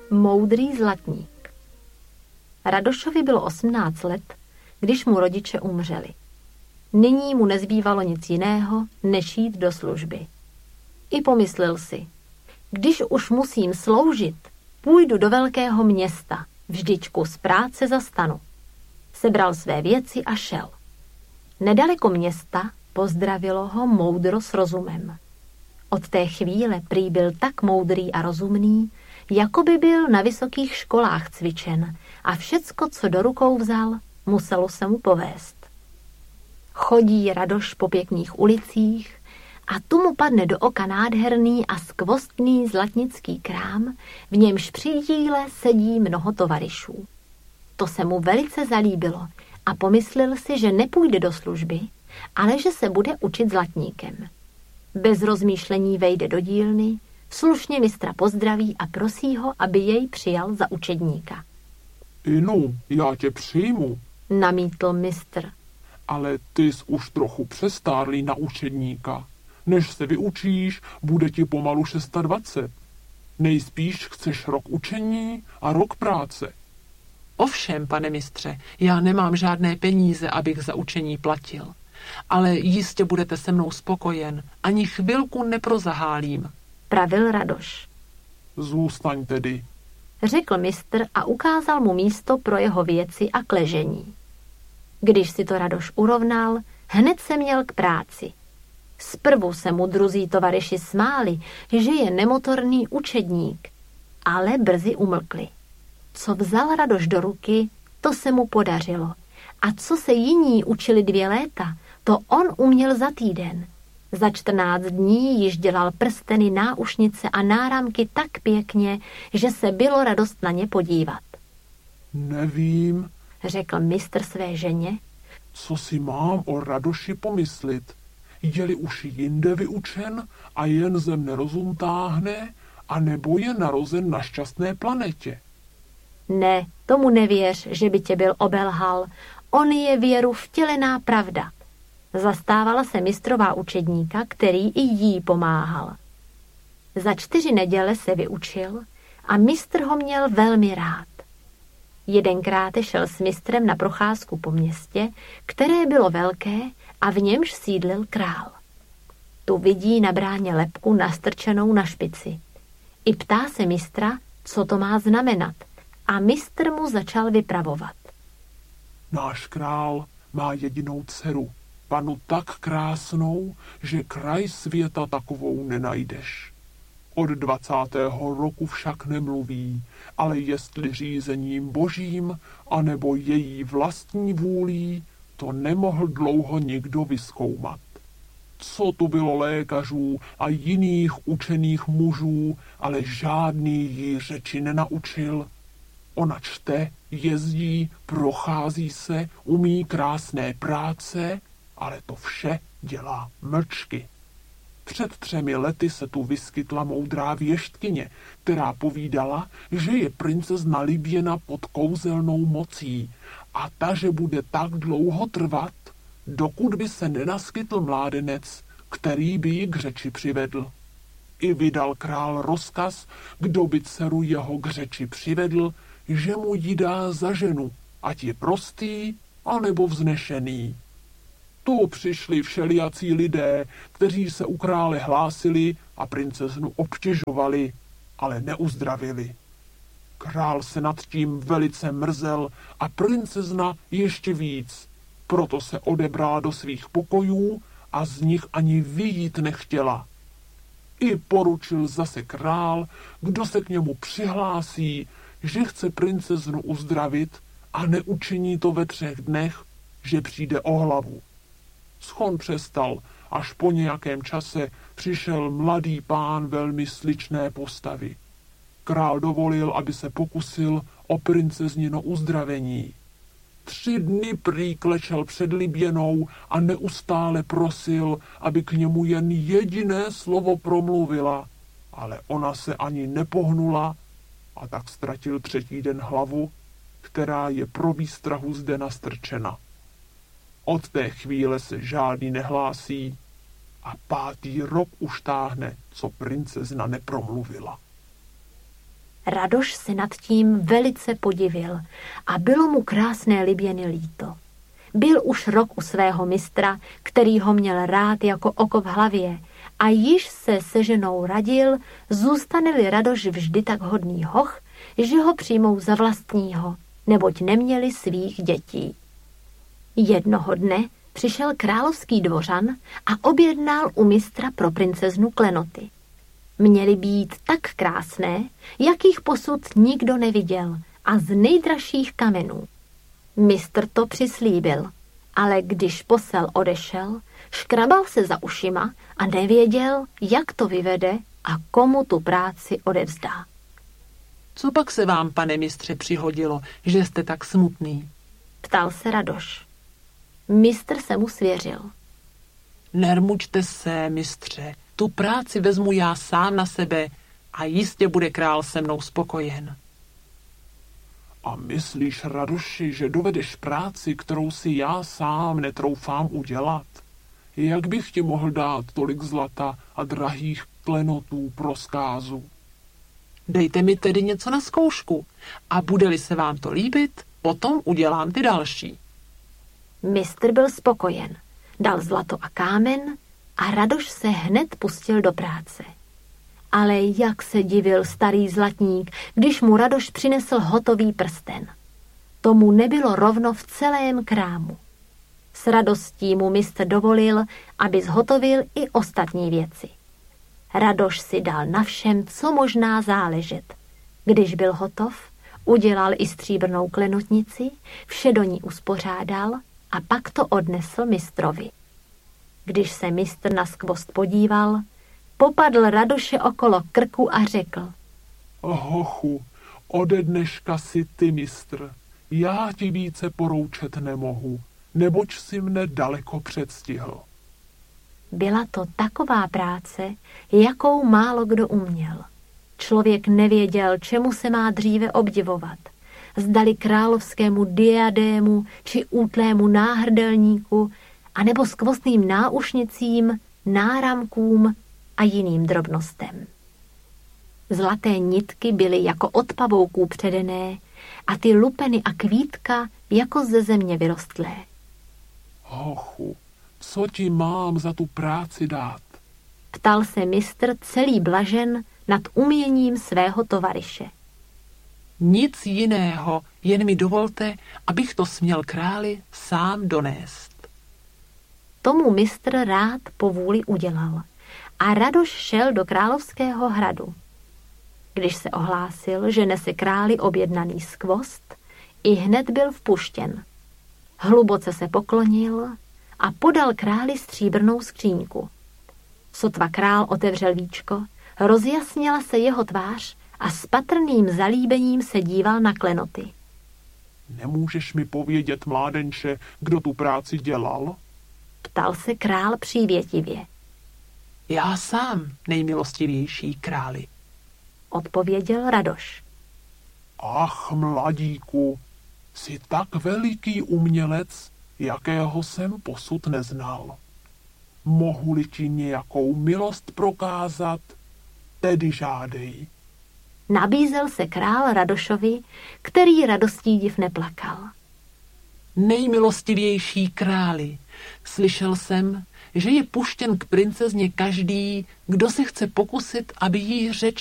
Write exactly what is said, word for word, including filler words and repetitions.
Moudrý zlatník. Radošovi bylo osmnáct let, když mu rodiče umřeli. Nyní mu nezbývalo nic jiného, než jít do služby. I pomyslel si, když už musím sloužit, půjdu do velkého města, vždyť kus práce zastanu. Sebral své věci a šel. Nedaleko města pozdravilo ho moudro s rozumem. Od té chvíle prý byl tak moudrý a rozumný, jako by byl na vysokých školách cvičen a všecko, co do rukou vzal, muselo se mu povést. Chodí Radoš po pěkných ulicích a tu mu padne do oka nádherný a skvostný zlatnický krám, v němž při díle sedí mnoho tovaryšů. To se mu velice zalíbilo a pomyslel si, že nepůjde do služby, ale že se bude učit zlatníkem. Bez rozmýšlení vejde do dílny, slušně mistra pozdraví a prosí ho, aby jej přijal za učedníka. Inu, já tě přijmu, namítl mistr. Ale ty jsi už trochu přestárlý na učedníka. Než se vyučíš, bude ti pomalu dvacet šest. Nejspíš chceš rok učení a rok práce. Ovšem, pane mistře, já nemám žádné peníze, abych za učení platil. Ale jistě budete se mnou spokojen, ani chvilku neprozahálím, pravil Radoš. Zůstaň tedy, řekl mistr a ukázal mu místo pro jeho věci a k ležení. Když si to Radoš urovnal, hned se měl k práci. Zprvu se mu druzí tovaryši smáli, že je nemotorný učedník, ale brzy umlkli. Co vzal Radoš do ruky, to se mu podařilo. A co se jiní učili dvě léta, to on uměl za týden. Za čtrnáct dní již dělal prsteny, náušnice a náramky tak pěkně, že se bylo radost na ně podívat. Nevím, řekl mistr své ženě, co si mám o Radoši pomyslit. Je-li už jinde vyučen a jen zem nerozum táhne, anebo je narozen na šťastné planetě. Ne, tomu nevěř, že by tě byl obelhal. On je věru vtělená pravda. Zastávala se mistrová učedníka, který i jí pomáhal. Za čtyři neděle se vyučil a mistr ho měl velmi rád. Jedenkrát šel s mistrem na procházku po městě, které bylo velké a v němž sídlil král. Tu vidí na bráně lebku nastrčenou na špici. I ptá se mistra, co to má znamenat, a mistr mu začal vypravovat. Náš král má jedinou dceru, panu tak krásnou, že kraj světa takovou nenajdeš. Od dvacátého roku však nemluví, ale jestli řízením božím, anebo její vlastní vůlí, to nemohl dlouho nikdo vyzkoumat. Co tu bylo lékařů a jiných učených mužů, ale žádný jí řeči nenaučil. Ona čte, jezdí, prochází se, umí krásné práce, ale to vše dělá mlčky. Před třemi lety se tu vyskytla moudrá věštkyně, která povídala, že je princezna Liběna pod kouzelnou mocí a ta, že bude tak dlouho trvat, dokud by se nenaskytl mládenec, který by ji k řeči přivedl. I vydal král rozkaz, kdo by dceru jeho k řeči přivedl, že mu ji dá za ženu, ať je prostý, anebo vznešený. Tu přišli všelijací lidé, kteří se u krále hlásili a princeznu obtěžovali, ale neuzdravili. Král se nad tím velice mrzel a princezna ještě víc, proto se odebrala do svých pokojů a z nich ani vyjít nechtěla. I poručil zase král, kdo se k němu přihlásí, že chce princeznu uzdravit a neučiní to ve třech dnech, že přijde o hlavu. Schon přestal, až po nějakém čase přišel mladý pán velmi sličné postavy. Král dovolil, aby se pokusil o princeznino uzdravení. Tři dny prý klečel před Liběnou a neustále prosil, aby k němu jen jediné slovo promluvila, ale ona se ani nepohnula a tak ztratil třetí den hlavu, která je pro výstrahu zde nastrčena. Od té chvíle se žádný nehlásí a pátý rok už táhne, co princezna nepromluvila. Radoš se nad tím velice podivil a bylo mu krásné Liběny líto. Byl už rok u svého mistra, který ho měl rád jako oko v hlavě, a již se se ženou radil, zůstane-li Radoš vždy tak hodný hoch, že ho přijmou za vlastního, neboť neměli svých dětí. Jednoho dne přišel královský dvořan a objednal u mistra pro princeznu klenoty. Měly být tak krásné, jakých posud nikdo neviděl, a z nejdražších kamenů. Mistr to přislíbil, ale když posel odešel, škrabal se za ušima a nevěděl, jak to vyvede a komu tu práci odevzdá. Co pak se vám, pane mistře, přihodilo, že jste tak smutný? Ptal se Radoš. Mistr se mu svěřil. Nermučte se, mistře, tu práci vezmu já sám na sebe a jistě bude král se mnou spokojen. A myslíš, Radoši, že dovedeš práci, kterou si já sám netroufám udělat? Jak bych ti mohl dát tolik zlata a drahých klenotů pro zkázu? Dejte mi tedy něco na zkoušku a bude-li se vám to líbit, potom udělám ty další. Mistr byl spokojen, dal zlato a kámen a Radoš se hned pustil do práce. Ale jak se divil starý zlatník, když mu Radoš přinesl hotový prsten. Tomu nebylo rovno v celém krámu. S radostí mu mistr dovolil, aby zhotovil i ostatní věci. Radoš si dal na všem, co možná záležet. Když byl hotov, udělal i stříbrnou klenotnici, vše do ní uspořádal a pak to odnesl mistrovi. Když se mistr na skvost podíval, popadl Radoše okolo krku a řekl: Hochu, ode dneška si ty mistr, já ti více poroučet nemohu, neboť si mne daleko předstihl. Byla to taková práce, jakou málo kdo uměl. Člověk nevěděl, čemu se má dříve obdivovat. Zdali královskému diadému či útlému náhrdelníku, anebo skvostným náušnicím, náramkům a jiným drobnostem. Zlaté nitky byly jako od pavouků předené a ty lupeny a kvítka jako ze země vyrostlé. Hochu, co ti mám za tu práci dát? Ptal se mistr celý blažen nad uměním svého tovaryše. Nic jiného, jen mi dovolte, abych to směl králi sám donést. Tomu mistr rád povůli udělal a Radoš šel do královského hradu. Když se ohlásil, že nese králi objednaný skvost, i hned byl vpuštěn. Hluboce se poklonil a podal králi stříbrnou skříňku. Sotva král otevřel víčko, rozjasnila se jeho tvář a s patrným zalíbením se díval na klenoty. Nemůžeš mi povědět, mládenče, kdo tu práci dělal? Ptal se král přívětivě. Já sám, nejmilostivější králi, odpověděl Radoš. Ach, mladíku, jsi tak veliký umělec, jakého jsem posud neznal. Mohu-li ti nějakou milost prokázat, tedy žádej. Nabízel se král Radošovi, který radostí div neplakal. Nejmilostivější králi, slyšel jsem, že je puštěn k princezně každý, kdo se chce pokusit, aby jí řeč